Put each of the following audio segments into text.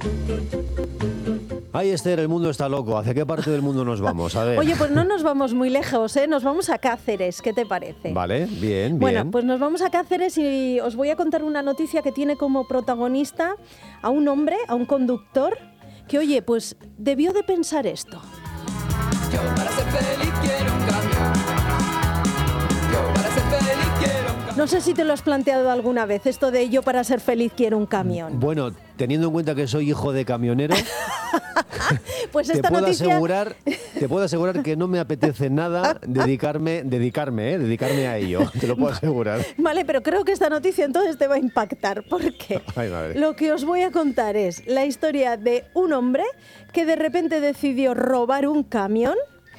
Ay, Esther, el mundo está loco. ¿Hacia qué parte del mundo nos vamos? A ver. Oye, pues no nos vamos muy lejos, ¿eh? Nos vamos a Cáceres, ¿qué te parece? Vale, bien, Bueno, bien. pues nos vamos a Cáceres y os voy a contar una noticia que tiene como protagonista a un hombre, a un conductor, que, oye, pues debió de pensar esto. Yo para ser feliz quiero un camión. Yo para ser feliz quiero un camión. No sé si te lo has planteado alguna vez, esto de yo para ser feliz quiero un camión. Bueno, teniendo en cuenta que soy hijo de camionero, Pues te esta puedo noticia... asegurar que no me apetece nada dedicarme a ello. Te lo puedo asegurar. Vale, pero creo que esta noticia entonces te va a impactar, porque Ay, madre. lo que os voy a contar es la historia de un hombre que de repente decidió robar un camión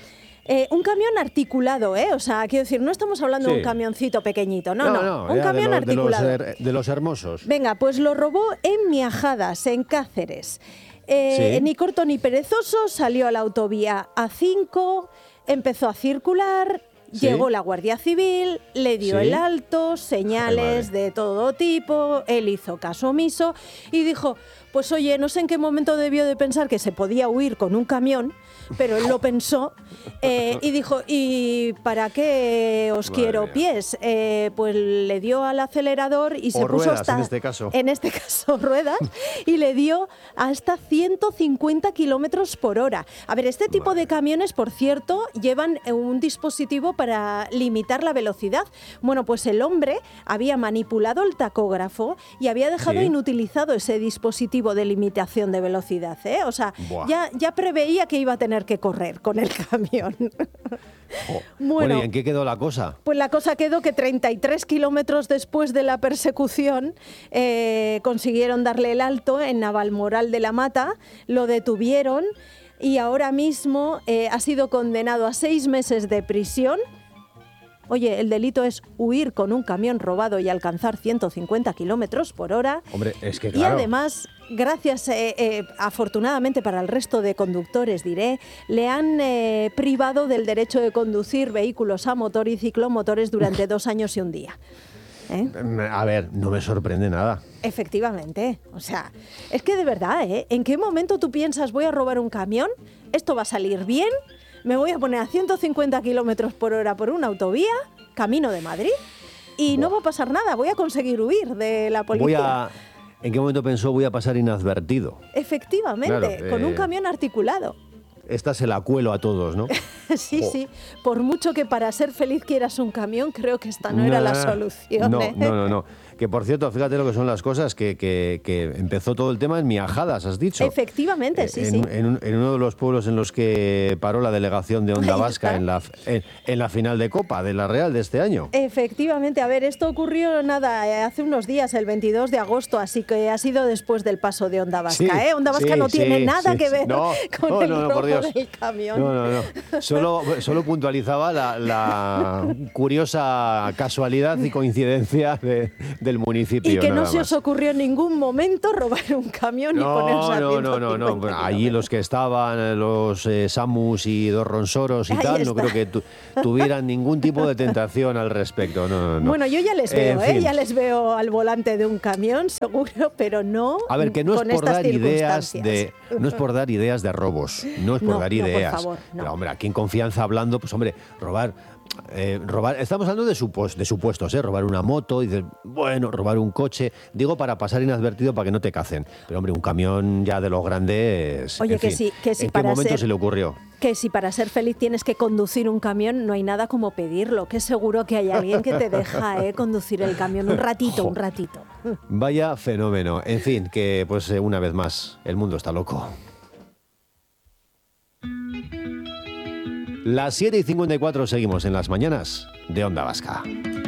articulado, ¿eh? O sea, quiero decir, no estamos hablando de Sí. un camioncito pequeñito, no, un ya camión articulado. de los hermosos. Venga, pues lo robó en Miajadas, en Cáceres. Sí. Ni corto ni perezoso, salió a la autovía A5, empezó a circular, Sí. llegó la Guardia Civil, le dio Sí. el alto, señales Ay, madre. de todo tipo, él hizo caso omiso y dijo, pues oye, no sé en qué momento debió de pensar que se podía huir con un camión, pero él lo pensó y dijo, ¿y para qué os Madre quiero mía. pies? Pues le dio al acelerador y se O puso ruedas, hasta... en este caso. En este caso, ruedas, y le dio hasta 150 kilómetros por hora. A ver, este tipo de camiones, por cierto, llevan un dispositivo para limitar la velocidad. Bueno, pues el hombre había manipulado el tacógrafo y había dejado Sí. inutilizado ese dispositivo de limitación de velocidad, ¿eh? O sea, Buah. ya preveía que iba a tener que correr con el camión. Jo. Bueno. ¿Y en qué quedó la cosa? Pues la cosa quedó que 33 kilómetros después de la persecución consiguieron darle el alto en Navalmoral de la Mata, lo detuvieron y ahora mismo ha sido condenado a 6 meses de prisión. Oye, el delito es huir con un camión robado y alcanzar 150 kilómetros por hora. Hombre, es que Y claro. además, gracias, afortunadamente para el resto de conductores, diré, le han privado del derecho de conducir vehículos a motor y ciclomotores durante 2 años y un día. ¿Eh? A ver, no me sorprende nada. Efectivamente. O sea, es que de verdad, ¿eh? ¿En qué momento tú piensas voy a robar un camión? ¿Esto va a salir bien? ¿Me voy a poner a 150 kilómetros por hora por una autovía, camino de Madrid? Y no va a pasar nada, voy a conseguir huir de la policía. ¿En qué momento pensó voy a pasar inadvertido? Efectivamente, Claro, con un camión articulado. Esta se la cuelo a todos, ¿no? Sí, Jo. sí. Por mucho que para ser feliz quieras un camión, creo que esta no era la Nah, solución. No, ¿eh? no. Que por cierto, fíjate lo que son las cosas, que empezó todo el tema en Miajadas, has dicho. Efectivamente, sí, sí. En uno de los pueblos en los que paró la delegación de Onda Ahí Vasca está. en la final de Copa de la Real de este año. Efectivamente, a ver, esto ocurrió hace unos días, el 22 de agosto, así que ha sido después del paso de Onda Vasca, Sí, ¿eh? Onda Vasca sí, no tiene sí, nada sí, que sí. ver No, con no, el no, robo por Dios. del camión. No. Solo puntualizaba la curiosa casualidad y coincidencia del municipio. Y que no nada se más. os ocurrió en ningún momento robar un camión y ponerse a 150 No. Allí kilómetros. los que estaban, los Samus y dos Ronsoros y Ahí tal, no está. creo que tuvieran ningún tipo de tentación al respecto. No. Bueno, yo ya les veo, En fin. ya les veo al volante de un camión, seguro, pero no A ver, que no es con por estas dar ideas circunstancias. no es por dar ideas de robos, no es por No, dar no, por ideas. favor, no. Pero hombre, aquí en confianza hablando, pues hombre, robar, estamos hablando de supuestos, robar una moto, dices, bueno, robar un coche, digo para pasar inadvertido para que no te cacen. Pero hombre, un camión ya de los grandes. Oye, en que fin, sí, ¿en qué para momento ser- se le ocurrió? Que si para ser feliz tienes que conducir un camión, no hay nada como pedirlo, que seguro que hay alguien que te deja conducir el camión un ratito, un ratito. Vaya fenómeno. En fin, que pues una vez más, el mundo está loco. Las 7:54 seguimos en las mañanas de Onda Vasca.